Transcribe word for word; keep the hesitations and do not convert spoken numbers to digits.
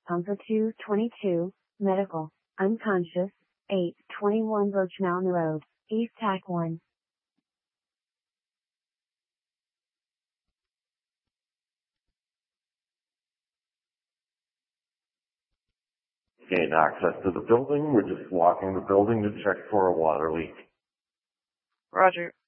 Pumper two twenty-two, medical, unconscious, eight twenty-one Birch Mountain Road, East Tack one. Gained access to the building. We're just walking the building to check for a water leak. Roger.